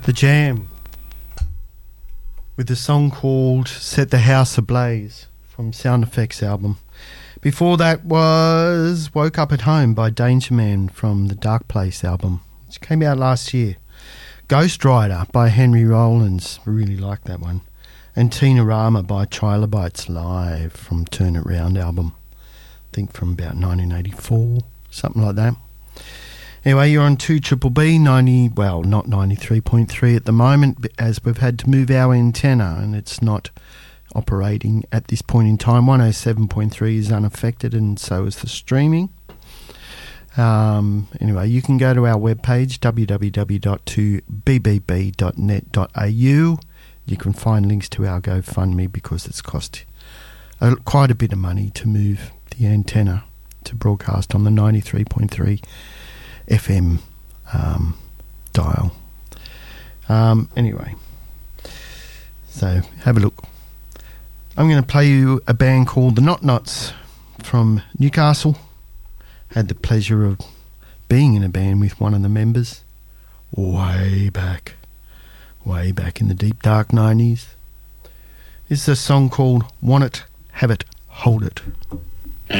The Jam with the song called Set the House Ablaze from Sound Effects album. Before that was Woke Up at Home by Danger Man from the Dark Place album, which came out last year. Ghost Rider by Henry Rollins, really like that one. And Tina Rama by Trilobites Live from Turn It Round album, I think from about 1984, something like that. Anyway, you're on 2BBB 90, well, not 93.3 at the moment, as we've had to move our antenna and it's not operating at this point in time. 107.3 is unaffected and so is the streaming. Anyway, you can go to our webpage, www.2bbb.net.au. You can find links to our GoFundMe because it's cost quite a bit of money to move the antenna to broadcast on the 93.3 FM dial. Anyway, so have a look. I'm going to play you a band called the Not Nots from Newcastle. Had the pleasure of being in a band with one of the members way back in the deep dark 90s. This is a song called Want It, Have It, Hold It.